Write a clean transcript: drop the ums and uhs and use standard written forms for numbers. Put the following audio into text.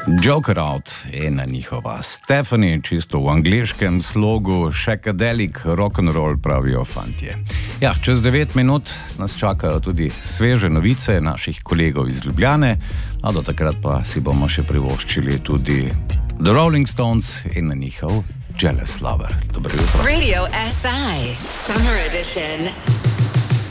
Joker Out in njihova Stephanie, čisto v angleškem slogu, Shackadelic rock'n'roll, pravijo fantje. Ja, čez 9 minut nas čakajo tudi sveže novice naših kolegov iz Ljubljane, a do takrat pa si bomo še privoščili tudi The Rolling Stones in njihov Jealous Lover. Dobro jutro. Radio SI Summer Edition.